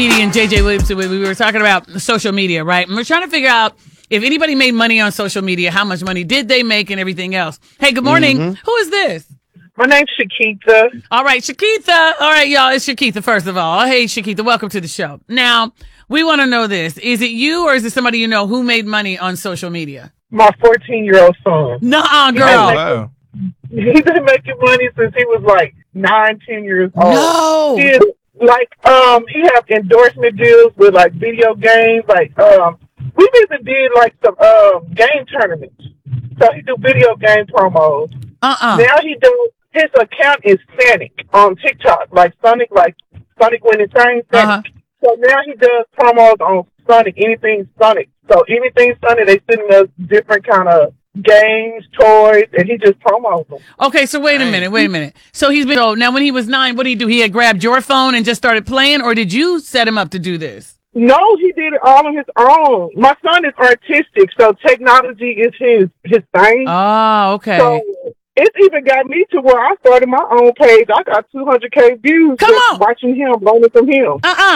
And JJ Williamson, we were talking about social media, right? And we're trying to figure out if anybody made money on social media, how much money did they make and everything else. Hey, good morning. Who is this? My name's Shakitha. All right, Shakitha. All right, y'all, it's Shakitha, first of all. Hey, Shakitha, welcome to the show. Now, we want to know this. Is it you or is it somebody you know who made money on social media? My 14-year-old son. Nuh-uh, girl. Wow. He's been making money since he was like 9, 10 years old. No. He is, he has endorsement deals with like video games. We even did like some game tournaments. So he do video game promos. Now he do. His account is Sonic on TikTok, like Sonic when it's saying Sonic. So now he does promos on Sonic, anything Sonic. So anything Sonic, they send us different kind of games, toys, and he just promos them. Okay, so wait a minute. So now when he was 9, what did he do? He had grabbed your phone and just started playing, or did you set him up to do this? No, he did it all on his own. My son is artistic, so technology is his thing. Oh, okay. So it's even got me to where I started my own page. I got 200K views. Come on. Watching him, learning from him.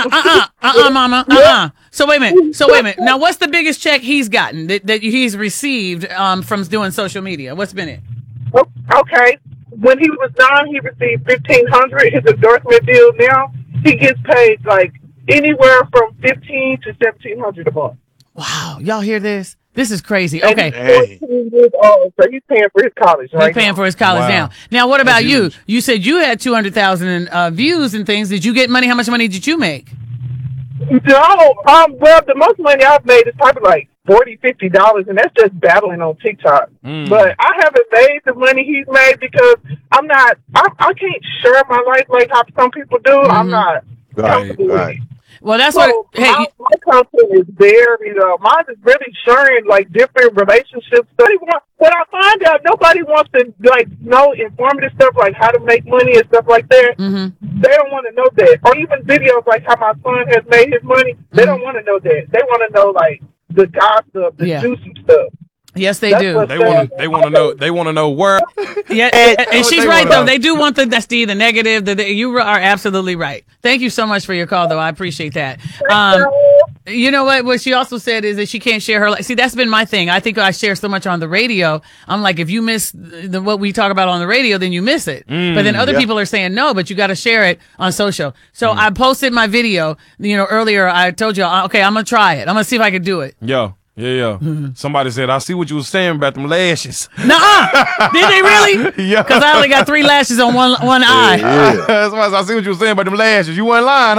Mama. So wait a minute. Now, what's the biggest check he's gotten that he's received from doing social media? What's been it? Okay. When he was 9, he received $1,500. His endorsement deal now, he gets paid like anywhere from $1,500 to $1,700 a month. Wow, y'all hear this? This is crazy. Okay. He's 14 years old, so he's paying for his college right He's paying now. for his college now. Now, what about you? You said you had 200,000 views and things. Did you get money? How much money did you make? No, well, the most money I've made is probably like $40, $50, and that's just battling on TikTok. But I haven't made the money he's made because I can't share my life like how some people do. I'm not comfortable with it. Well, that's my content is very, mine is really sharing like different relationships. What I find out, nobody wants to like know informative stuff like how to make money and stuff like that. They don't want to know that. Or even videos like how my son has made his money. They don't want to know that. They want to know like the gossip, the juicy stuff. Yes, they do. They want to know. They want to know where. Yeah, and she's right though. They do want the nasty, the negative. You are absolutely right. Thank you so much for your call, though. I appreciate that. You know what? What she also said is that she can't share her life. See, that's been my thing. I think I share so much on the radio. I'm like, if you miss what we talk about on the radio, then you miss it. But then other people are saying no, but you got to share it on social. So I posted my video. Earlier I told you, okay, I'm gonna try it. I'm gonna see if I can do it. Yeah. Somebody said, I see what you were saying about them lashes. Nuh-uh. Did they really? Yeah. Because I only got 3 lashes on one eye. That's why I see what you were saying about them lashes. You weren't lying,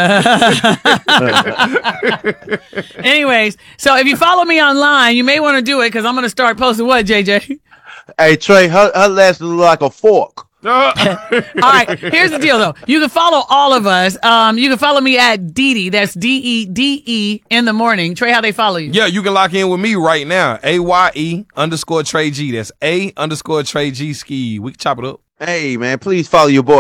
huh? Anyways, so if you follow me online, you may want to do it because I'm going to start posting what, JJ? Hey, Trey, her lashes look like a fork. All right, here's the deal, though. You can follow all of us. You can follow me at Dede. That's DEDE in the morning. Trey, how they follow you? Yeah, you can lock in with me right now. AYE_Trey G. That's A_Trey G ski. We can chop it up. Hey, man, please follow your boy.